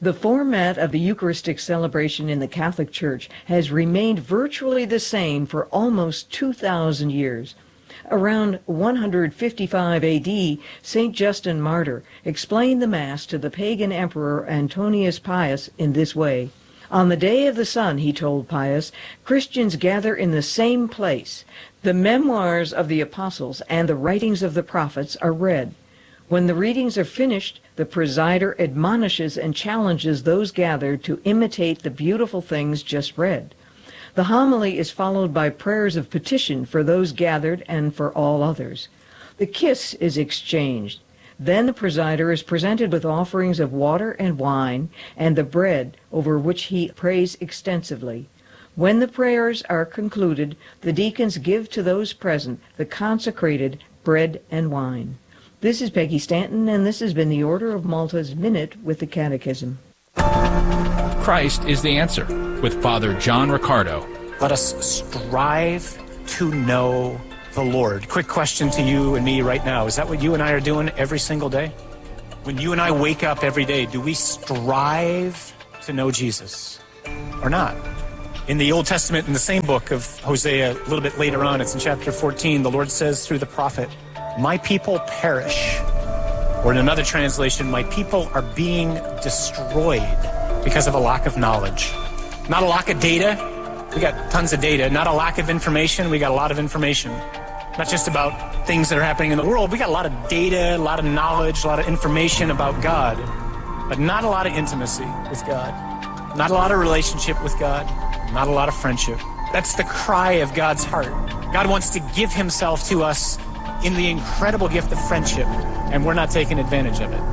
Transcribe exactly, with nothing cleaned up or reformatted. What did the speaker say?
The format of the Eucharistic celebration in the Catholic Church has remained virtually the same for almost two thousand years. Around one hundred fifty-five A D, Saint Justin Martyr explained the Mass to the pagan emperor Antonius Pius in this way. On the day of the sun, he told Pius, Christians gather in the same place. The memoirs of the apostles and the writings of the prophets are read. When the readings are finished, the presider admonishes and challenges those gathered to imitate the beautiful things just read. The homily is followed by prayers of petition for those gathered and for all others. The kiss is exchanged. Then the presider is presented with offerings of water and wine and the bread, over which he prays extensively. When the prayers are concluded, the deacons give to those present the consecrated bread and wine. This is Peggy Stanton, and this has been the Order of Malta's Minute with the Catechism. Christ is the answer, with Father John Riccardo. Let us strive to know the Lord. Quick question to you and me right now. Is that what you and I are doing every single day? When you and I wake up every day, do we strive to know Jesus or not? In the Old Testament, in the same book of Hosea, a little bit later on, it's in chapter fourteen, the Lord says through the prophet, my people perish. Or in another translation, my people are being destroyed because of a lack of knowledge. Not a lack of data. We got tons of data. Not a lack of information. We got a lot of information. Not just about things that are happening in the world. We got a lot of data, a lot of knowledge, a lot of information about God, but not a lot of intimacy with God. Not a lot of relationship with God. Not a lot of friendship. That's the cry of God's heart. God wants to give himself to us in the incredible gift of friendship, and we're not taking advantage of it.